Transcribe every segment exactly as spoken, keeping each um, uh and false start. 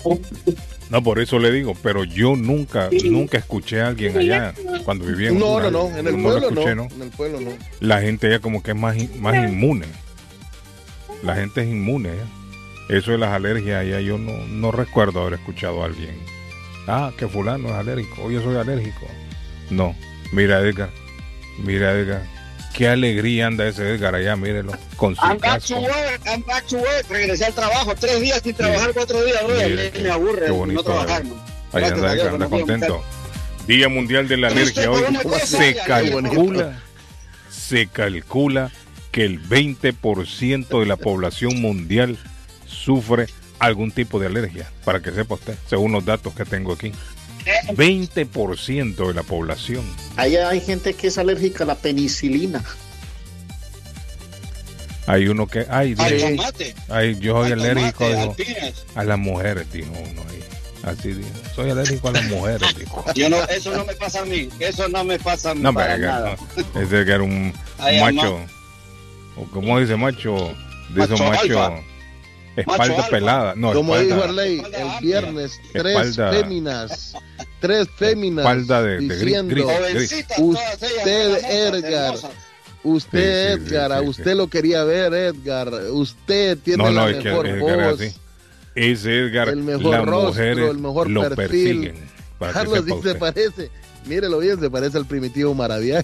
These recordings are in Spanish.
No, por eso le digo, pero yo nunca, nunca escuché a alguien allá cuando vivía en No, Honduras. no, no, en el no pueblo lo escuché, no, ¿no? en el pueblo no. La gente ya como que es más, in- más inmune. La gente es inmune. ¿eh? Eso de las alergias allá yo no, no recuerdo haber escuchado a alguien. Ah, que fulano es alérgico, o yo soy alérgico. No, mira Edgar, mira Edgar. Qué alegría anda ese Edgar allá, mírelo, con su I'm back casco. to work, I'm back to work. Regresé al trabajo, tres días sin Sí. trabajar, cuatro días, bro. Mire, Me, qué- me aburre qué no bonito, trabajar, eh. ¿no? Ahí Gracias anda a Dios, Edgar, anda no fui a un contento. Día Mundial de la Alergia hoy. Se calcula, se calcula que el veinte por ciento de la población mundial sufre algún tipo de alergia, para que sepa usted, según los datos que tengo aquí. veinte por ciento de la población. Allá hay gente que es alérgica a la penicilina. Hay uno que, ay, Al dice, tomate. ay, yo soy al alérgico tomate, dijo, al peanuts. a las mujeres, dijo uno ahí. Así dijo, soy alérgico a las mujeres, dijo. Yo no, eso no me pasa a mí, eso no me pasa a mí No, para pero nada. no, ese que era un Ay, macho, o como dice macho, dice Macho macho, alfa. espalda Macho alfa. pelada, no, Como espalda, dijo Arley, el viernes, tres Espalda- féminas, tres féminas espalda de, de gris, diciendo, gris, gris. Jovencitas, todas ellas, Usted, hermosas, Edgar, hermosas. usted, Sí, sí, sí, Edgar, a sí, usted sí. lo quería ver, Edgar, usted tiene No, la no, es que mejor Edgar es voz, así. Ese Edgar, el mejor las rostro, mujeres el mejor lo perfil. persiguen. Para que Carlos sepa sí se usted. parece, mírelo bien, se parece al primitivo Maradiaga.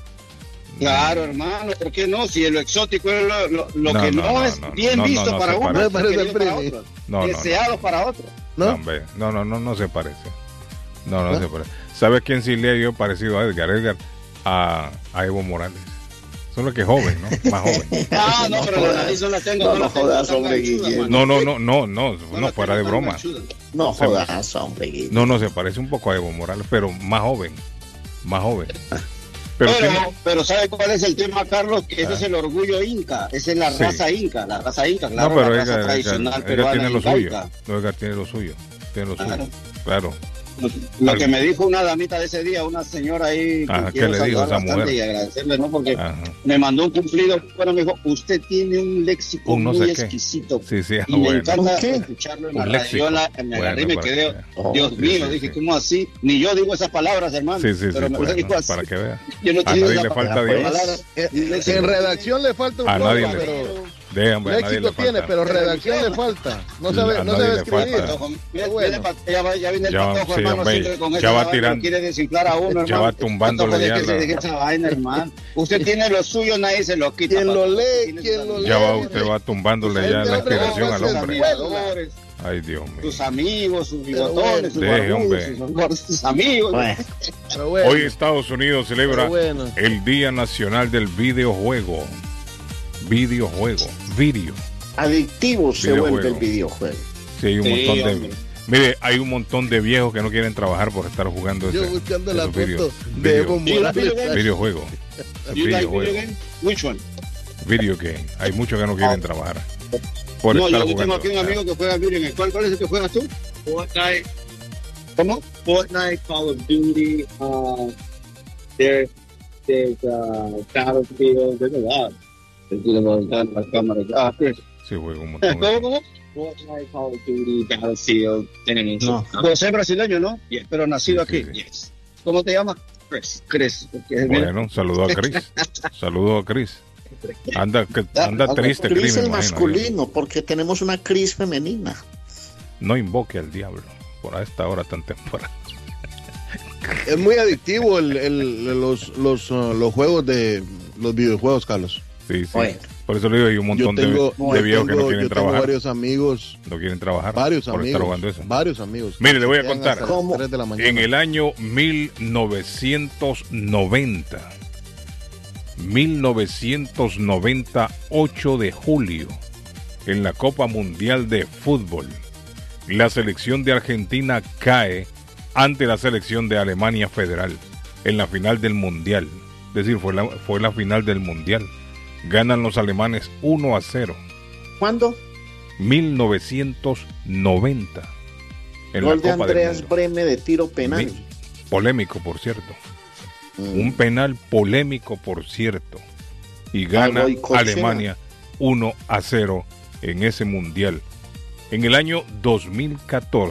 Claro, hermano, ¿por qué no? Si lo exótico es lo, lo, lo No, que no, no, no, es no, bien no, no, visto no para se uno, parece. es Parece querido al para primi. otros, No, no, no. deseado para otros. No, ¿No? hombre, no, no, no, no se parece. No, no, ¿No? se parece. ¿Sabe a quién sí le ha yo parecido a Edgar? Edgar, a, a Evo Morales. Solo que joven, ¿no? Más joven. Ah, no, pero la nariz no la tengo, No, no, la no tengo jodas, tan hombre, ganchuda, Guille. mano. No, no, no, no, no, No no, la fuera de tengo tan broma. ganchuda. No Se jodas, hombre. Guille. No, no, se parece un poco a Evo Morales, pero más joven. Más joven. Pero, Pero, tiene- pero ¿sabe cuál es el tema, Carlos? Que ese Ah. es el orgullo inca, esa es la Sí. raza inca, la raza inca, claro, no, pero la raza Edgar, tradicional Edgar, Edgar peruana tiene lo suyo. incaica. No, Edgar tiene lo suyo. Tiene lo Claro. suyo. Claro. Lo, lo Algo. que me dijo una damita de ese día, una señora ahí, que Ajá, ¿qué quiero le dijo saludar esa bastante mujer? y agradecerle, ¿no? Porque Ajá. me mandó un cumplido, bueno, me dijo, usted tiene un léxico Un no muy sé qué. exquisito. Sí, sí, Y me bueno. encanta ¿Qué? escucharlo en la Un radio. léxico. Yo la- me agarré y me Bueno, quedé, para Oh, Dios sí, mío, sí, dije, sí. ¿cómo así? Ni yo digo esas palabras, hermano. Sí, sí, sí, pero me lo bueno, dijo así. para que vea. Yo no A utilizo nadie esa le falta palabra, Dios. palabra. Eh, En redacción le falta un A poco, nadie le- pero De, hombre, a nadie léxico le tiene, falta. pero redacción le falta. No sabe, A no nadie sabe le escribir. falta. Patojo, mira, Bueno. mira, pat- ya, va- ya viene el Ya va- patojo, sí, hermano, hombre, siempre con ya esa va vaina, tirando- quiere desinflar a uno, ya hermano. va tumbándole Patojo, ya deje- la- deje esa vaina, hermano. Usted tiene lo suyo, nadie se lo quita. Quien lo patojo. lee, Tiene quien sus lo Ya va, lee. usted va tumbándole Ese ya la hombre inspiración va a al ser hombre. admiradores, Ay, Dios mío. sus amigos, sus Pero bigotones, sus bueno. Deje, barbudos, hombre. sus gordos, sus amigos. Bueno, Pero bueno, Hoy Estados Unidos celebra pero bueno. el Día Nacional del Videojuego. Videojuego. Video. adictivo se Videojuego. vuelve el videojuego. Sí, hay un Sí, montón de... hombre. Mire, hay un montón de viejos que no quieren trabajar por estar jugando Yo ese, buscando la esos foto video- de video- Evo Morales. video- videojuego. You like video Videojuego. game? Which one? Video game. Hay muchos que no quieren trabajar por No, estar yo, yo tengo jugando. aquí un amigo que juega video game. ¿Cuál, ¿Cuál es el que juegas tú? Fortnite. ¿Cómo? Fortnite, Call of Duty, uh, there, there's uh, Battlefield, there's a lot. Tranquilo, voy a entrar en la cámara. Ah, Chris. Sí, juego un montón. ¿Cómo, cómo? Fortnite, Call of Duty, Battlefield, tenemos. No. José es brasileño, ¿no? Yes, pero nacido Sí, sí, aquí. sí. Yes. ¿Cómo te llamas? Chris. Chris. porque es bien- Bueno, saludo a Chris. Saludo a Chris. Anda, que- anda triste, Chris, Cris me es imagino. masculino, porque tenemos una Cris femenina. No invoque al diablo por a esta hora tan temprana. Es muy adictivo el, el- los, los, uh, los juegos de los videojuegos, Carlos. Sí, sí. Bueno. Por eso le digo, hay un Yo montón tengo, de, de yo viejos que no tengo- quieren yo tengo trabajar. varios amigos, No quieren trabajar varios por estar amigos, jugando eso. varios amigos. Mire, le voy a que se quedan contar. hasta las ¿Cómo? tres de la mañana. En el año mil novecientos noventa, mil novecientos noventa, ocho de julio, en la Copa Mundial de Fútbol, la selección de Argentina cae ante la selección de Alemania Federal en la final del Mundial. Es decir, fue la, fue la final del Mundial. Ganan los alemanes uno a cero. ¿Cuándo? mil novecientos noventa. En Gol la de Copa Andreas del Mundo. Breme de tiro penal. Mi- Polémico, por cierto. Mm. Un penal polémico, por cierto. Y gana Algo y Cochea. Alemania uno a cero en ese mundial. En el año dos mil catorce.